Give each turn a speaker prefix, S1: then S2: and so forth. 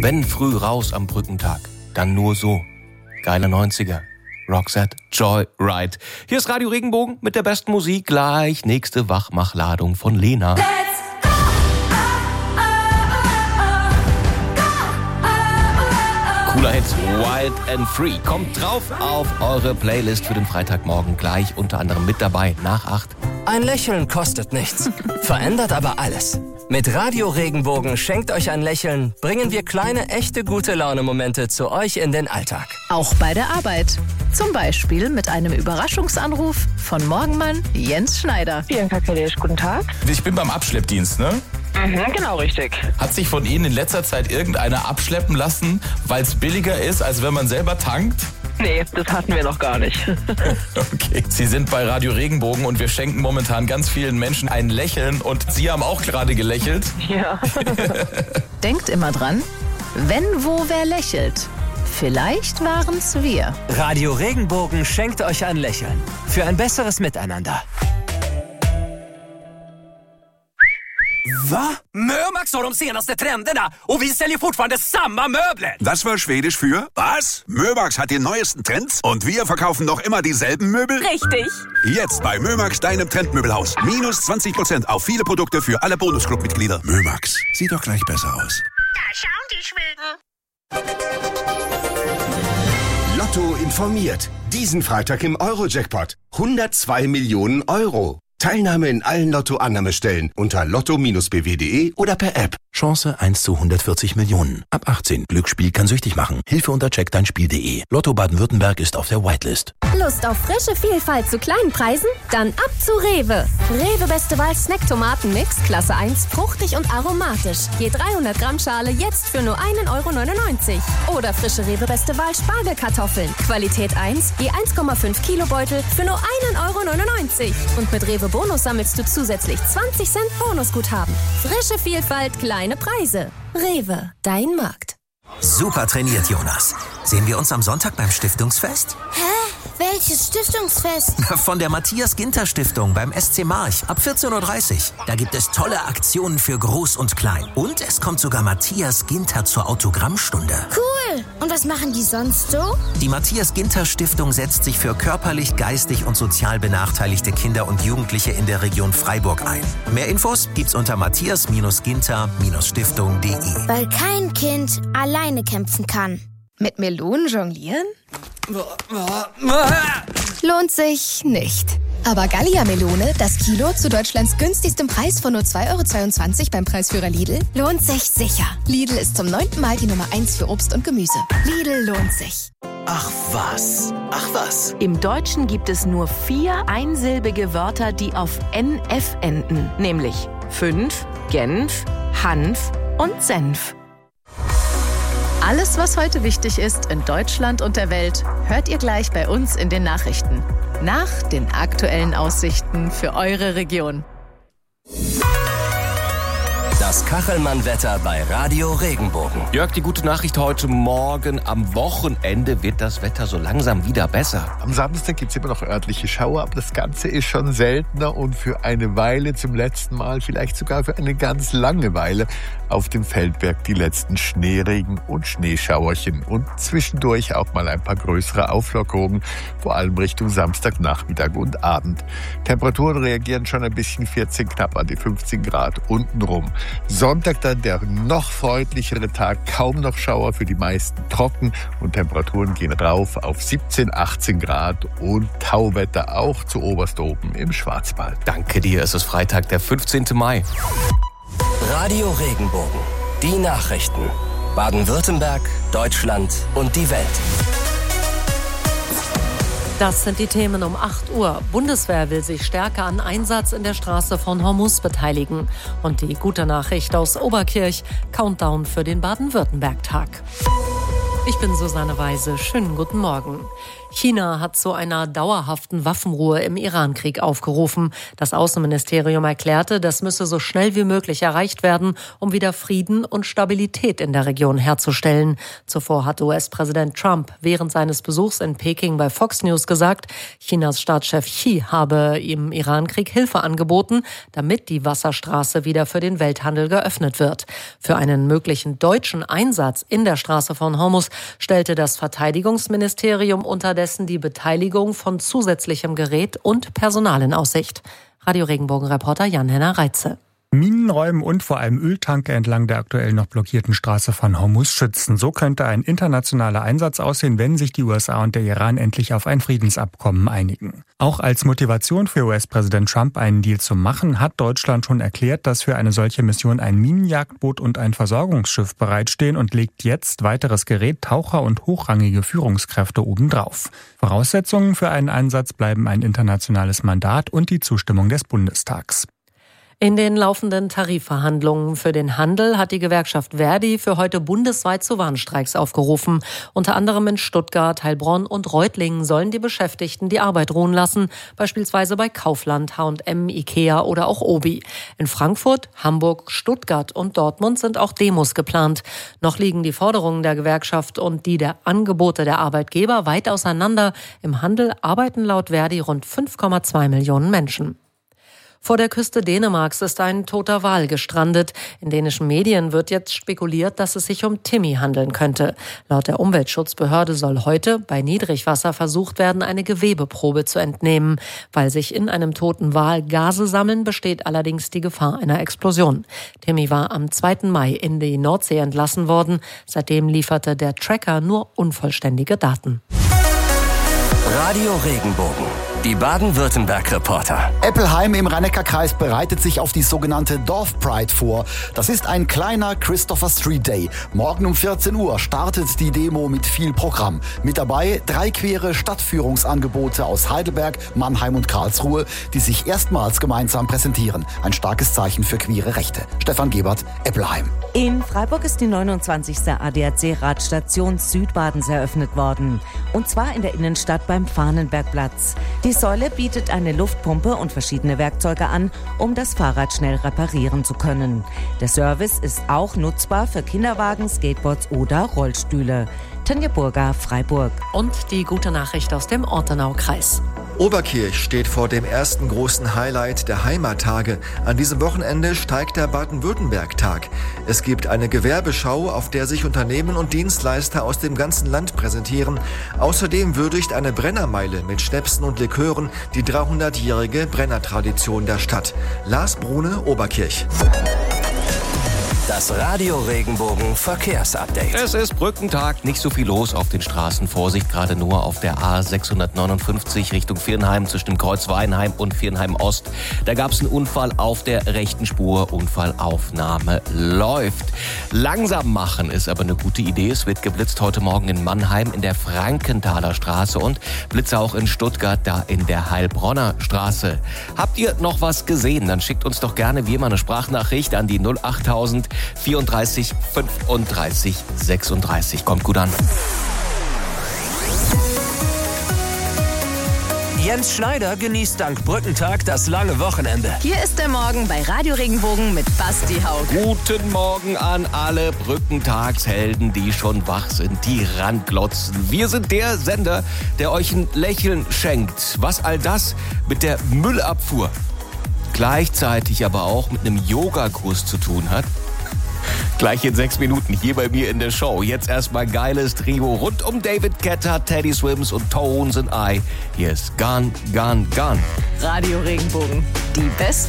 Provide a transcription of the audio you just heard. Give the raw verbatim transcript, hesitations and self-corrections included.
S1: Wenn früh raus am Brückentag, dann nur so. Geile neunziger. Roxette, Joyride. Hier ist Radio Regenbogen mit der besten Musik. Gleich nächste Wachmachladung von Lena.
S2: Let's go! Oh, oh, oh, oh,
S1: Cooler Hit, Wild and Free. Kommt drauf auf eure Playlist für den Freitagmorgen. Gleich unter anderem mit dabei nach acht.
S3: Ein Lächeln kostet nichts, verändert aber alles. Mit Radio Regenbogen schenkt euch ein Lächeln, bringen wir kleine, echte Gute-Laune-Momente zu euch in den Alltag.
S4: Auch bei der Arbeit. Zum Beispiel mit einem Überraschungsanruf von Morgenmann Jens Schneider.
S5: Bianca Kalisch, guten Tag.
S6: Ich bin beim Abschleppdienst, ne?
S5: Mhm, genau richtig.
S6: Hat sich von Ihnen in letzter Zeit irgendeiner abschleppen lassen, weil es billiger ist, als wenn man selber tankt?
S5: Nee, das hatten wir noch gar nicht.
S6: Okay. Sie sind bei Radio Regenbogen und wir schenken momentan ganz vielen Menschen ein Lächeln und Sie haben auch gerade gelächelt.
S5: Ja.
S4: Denkt immer dran, wenn, wo, wer lächelt. Vielleicht waren's wir.
S3: Radio Regenbogen schenkt euch ein Lächeln. Für ein besseres Miteinander.
S7: Va? Mömax har de senaste trenderna och vi säljer fortfarande samma möbler.
S8: Das war Schwedisch für was? Mömax hat die neuesten Trends und wir verkaufen noch immer dieselben Möbel?
S2: Richtig.
S8: Jetzt bei Mömax, deinem Trendmöbelhaus. Minus zwanzig Prozent auf viele Produkte für alle Bonusclub-Mitglieder. Mömax, sieht doch gleich besser aus.
S2: Da schauen die Schweden.
S9: Lotto informiert. Diesen Freitag im Euro-Jackpot. hundertzwei Millionen Euro. Teilnahme in allen Lotto-Annahmestellen unter lotto Bindestrich b w punkt de oder per App.
S10: Chance eins zu hundertvierzig Millionen. Ab achtzehn. Glücksspiel kann süchtig machen. Hilfe unter check dein Spiel punkt de. Lotto Baden-Württemberg ist auf der Whitelist.
S11: Lust auf frische Vielfalt zu kleinen Preisen? Dann ab zu Rewe. Rewe Beste Wahl Snack-Tomaten-Mix, Klasse eins, fruchtig und aromatisch. Je dreihundert Gramm Schale jetzt für nur einen Euro neunundneunzig. Oder frische Rewe Beste Wahl Spargelkartoffeln. Qualität eins, je eins Komma fünf Kilo Beutel für nur einen Euro neunundneunzig. Und mit Rewe Bonus sammelst du zusätzlich zwanzig Cent Bonusguthaben. Frische Vielfalt, kleine Preise. Rewe, dein Markt.
S7: Super trainiert, Jonas. Sehen wir uns am Sonntag beim Stiftungsfest?
S11: Hä? Welches Stiftungsfest?
S7: Von der Matthias-Ginter-Stiftung beim S C March ab vierzehn Uhr dreißig. Da gibt es tolle Aktionen für Groß und Klein. Und es kommt sogar Matthias Ginter zur Autogrammstunde.
S11: Cool. Und was machen die sonst so?
S7: Die Matthias-Ginter-Stiftung setzt sich für körperlich, geistig und sozial benachteiligte Kinder und Jugendliche in der Region Freiburg ein. Mehr Infos gibt's unter matthias Ginter Stiftung punkt de.
S11: Weil kein Kind alleine kämpfen kann.
S4: Mit Melonen jonglieren?
S12: Lohnt sich nicht. Aber Gallia-Melone, das Kilo zu Deutschlands günstigstem Preis von nur zwei Euro zweiundzwanzig beim Preisführer Lidl, lohnt sich sicher. Lidl ist zum neunten Mal die Nummer eins für Obst und Gemüse. Lidl lohnt sich.
S3: Ach was, ach was.
S4: Im Deutschen gibt es nur vier einsilbige Wörter, die auf N F enden. Nämlich fünf, Genf, Hanf und Senf. Alles, was heute wichtig ist in Deutschland und der Welt, hört ihr gleich bei uns in den Nachrichten. Nach den aktuellen Aussichten für eure Region.
S3: Das Kachelmann-Wetter bei Radio Regenbogen.
S1: Jörg, die gute Nachricht heute Morgen. Am Wochenende wird das Wetter so langsam wieder besser.
S13: Am Samstag gibt es immer noch örtliche Schauer, aber das Ganze ist schon seltener und für eine Weile zum letzten Mal, vielleicht sogar für eine ganz lange Weile, auf dem Feldberg die letzten Schneeregen und Schneeschauerchen und zwischendurch auch mal ein paar größere Auflockerungen, vor allem Richtung Samstagnachmittag und Abend. Temperaturen reagieren schon ein bisschen, vierzehn, knapp an die fünfzehn Grad untenrum. Sonntag dann der noch freundlichere Tag, kaum noch Schauer, für die meisten trocken und Temperaturen gehen rauf auf siebzehn, achtzehn Grad und Tauwetter auch zu oberst oben im Schwarzwald.
S1: Danke dir, es ist Freitag, der fünfzehnten Mai.
S3: Radio Regenbogen, die Nachrichten. Baden-Württemberg, Deutschland und die Welt.
S14: Das sind die Themen um acht Uhr. Bundeswehr will sich stärker an Einsatz in der Straße von Hormuz beteiligen. Und die gute Nachricht aus Oberkirch, Countdown für den Baden-Württemberg-Tag. Ich bin Susanne Weise. Schönen guten Morgen. China hat zu einer dauerhaften Waffenruhe im Iran-Krieg aufgerufen. Das Außenministerium erklärte, das müsse so schnell wie möglich erreicht werden, um wieder Frieden und Stabilität in der Region herzustellen. Zuvor hat U S-Präsident Trump während seines Besuchs in Peking bei Fox News gesagt, Chinas Staatschef Xi habe im Iran-Krieg Hilfe angeboten, damit die Wasserstraße wieder für den Welthandel geöffnet wird. Für einen möglichen deutschen Einsatz in der Straße von Hormuz stellte das Verteidigungsministerium unterdessen die Beteiligung von zusätzlichem Gerät und Personal in Aussicht. Radio Regenbogen-Reporter Jan-Henner Reitze.
S15: Minenräumen und vor allem Öltanker entlang der aktuell noch blockierten Straße von Hormuz schützen. So könnte ein internationaler Einsatz aussehen, wenn sich die U S A und der Iran endlich auf ein Friedensabkommen einigen. Auch als Motivation für U S-Präsident Trump, einen Deal zu machen, hat Deutschland schon erklärt, dass für eine solche Mission ein Minenjagdboot und ein Versorgungsschiff bereitstehen und legt jetzt weiteres Gerät, Taucher und hochrangige Führungskräfte obendrauf. Voraussetzungen für einen Einsatz bleiben ein internationales Mandat und die Zustimmung des Bundestags.
S14: In den laufenden Tarifverhandlungen für den Handel hat die Gewerkschaft Verdi für heute bundesweit zu Warnstreiks aufgerufen. Unter anderem in Stuttgart, Heilbronn und Reutlingen sollen die Beschäftigten die Arbeit ruhen lassen, beispielsweise bei Kaufland, H und M, Ikea oder auch Obi. In Frankfurt, Hamburg, Stuttgart und Dortmund sind auch Demos geplant. Noch liegen die Forderungen der Gewerkschaft und die der Angebote der Arbeitgeber weit auseinander. Im Handel arbeiten laut Verdi rund fünf Komma zwei Millionen Menschen. Vor der Küste Dänemarks ist ein toter Wal gestrandet. In dänischen Medien wird jetzt spekuliert, dass es sich um Timmy handeln könnte. Laut der Umweltschutzbehörde soll heute bei Niedrigwasser versucht werden, eine Gewebeprobe zu entnehmen. Weil sich in einem toten Wal Gase sammeln, besteht allerdings die Gefahr einer Explosion. Timmy war am zweiten Mai in die Nordsee entlassen worden. Seitdem lieferte der Tracker nur unvollständige Daten.
S3: Radio Regenbogen. Die Baden-Württemberg-Reporter.
S16: Eppelheim im Rhein-Neckar-Kreis bereitet sich auf die sogenannte Dorf-Pride vor. Das ist ein kleiner Christopher Street Day. Morgen um vierzehn Uhr startet die Demo mit viel Programm. Mit dabei drei queere Stadtführungsangebote aus Heidelberg, Mannheim und Karlsruhe, die sich erstmals gemeinsam präsentieren. Ein starkes Zeichen für queere Rechte. Stefan Gebert, Eppelheim.
S17: In Freiburg ist die neunundzwanzigste A D A C-Radstation Südbadens eröffnet worden. Und zwar in der Innenstadt beim Fahnenbergplatz. Die Säule bietet eine Luftpumpe und verschiedene Werkzeuge an, um das Fahrrad schnell reparieren zu können. Der Service ist auch nutzbar für Kinderwagen, Skateboards oder Rollstühle. Tanja Burger, Freiburg.
S14: Und die gute Nachricht aus dem Ortenaukreis.
S18: Oberkirch steht vor dem ersten großen Highlight der Heimattage. An diesem Wochenende steigt der Baden-Württemberg-Tag. Es gibt eine Gewerbeschau, auf der sich Unternehmen und Dienstleister aus dem ganzen Land präsentieren. Außerdem würdigt eine Brennermeile mit Schnäpsen und Likören die dreihundertjährige Brennertradition der Stadt. Lars Brune, Oberkirch.
S3: Das Radio Regenbogen Verkehrsupdate.
S1: Es ist Brückentag, nicht so viel los auf den Straßen. Vorsicht gerade nur auf der A sechshundertneunundfünfzig Richtung Viernheim zwischen dem Kreuz Weinheim und Viernheim Ost. Da gab es einen Unfall auf der rechten Spur. Unfallaufnahme läuft. Langsam machen ist aber eine gute Idee. Es wird geblitzt heute Morgen in Mannheim in der Frankenthaler Straße und Blitze auch in Stuttgart, da in der Heilbronner Straße. Habt ihr noch was gesehen? Dann schickt uns doch gerne wie immer eine Sprachnachricht an die null achttausend vierunddreißig fünfunddreißig sechsunddreißig. Kommt gut an.
S3: Jens Schneider genießt dank Brückentag das lange Wochenende.
S4: Hier ist der Morgen bei Radio Regenbogen mit Basti Haug.
S1: Guten Morgen an alle Brückentagshelden, die schon wach sind, die ranglotzen. Wir sind der Sender, der euch ein Lächeln schenkt. Was all das mit der Müllabfuhr gleichzeitig aber auch mit einem Yogakurs zu tun hat. Gleich in sechs Minuten hier bei mir in der Show. Jetzt erstmal geiles Trio rund um David Guetta, Teddy Swims und Tones and I. Hier ist Gone, Gone, Gone.
S4: Radio Regenbogen, die beste